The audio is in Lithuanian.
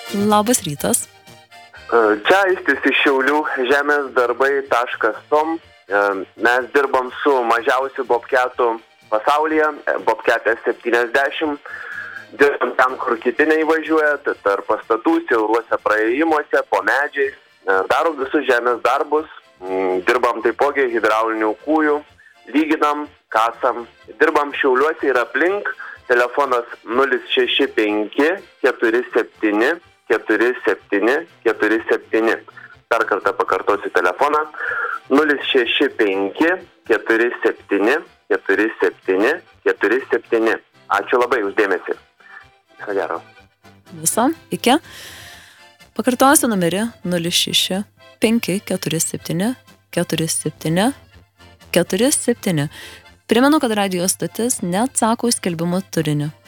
Labas rytas. Čia Aistis iš Šiaulių, žemesdarbai.com. Mes dirbam su mažiausiu bobketu pasaulyje, Bobcat S70. Dirbam ten, kur kiti neįvažiuoja, tarp pastatų, siauruose praėjimuose, po medžiais. Darom visus žemės darbus, dirbam taipogi hidraulinių kūjų, lyginam, kasam. Dirbam Šiauliuose ir aplink, telefonas 065 47 47 47. Dar kartą pakartosiu telefoną 065 47 47 47. Ačiū labai už dėmesį. Viso gero. Viso, iki. Pakartosiu numerį 065 47 47 47. Primenu, kad radijo stotis neatsako į skelbimo turinį.